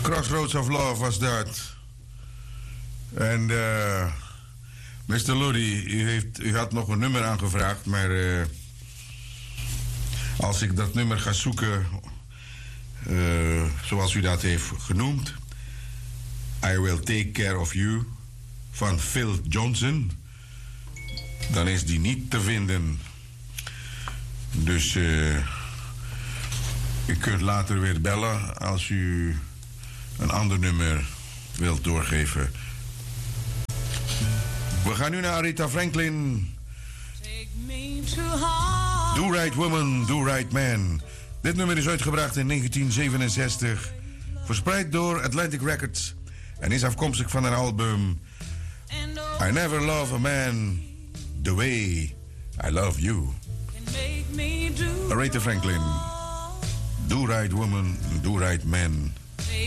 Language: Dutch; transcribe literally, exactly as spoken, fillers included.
Crossroads of Love was dat. En uh, mister Lodi, u, heeft, u had nog een nummer aangevraagd, maar uh, als ik dat nummer ga zoeken, uh, zoals u dat heeft genoemd, I Will Take Care of You, van Phil Johnson, dan is die niet te vinden. Dus uh, u kunt later weer bellen als u een ander nummer wilt doorgeven. We gaan nu naar Aretha Franklin. Do Right Woman, Do Right Man. Dit nummer is uitgebracht in negentien zevenenzestig. Verspreid door Atlantic Records. En is afkomstig van een album I Never Love a Man The Way I Love You. Aretha Franklin. Do Right Woman, Do Right Man.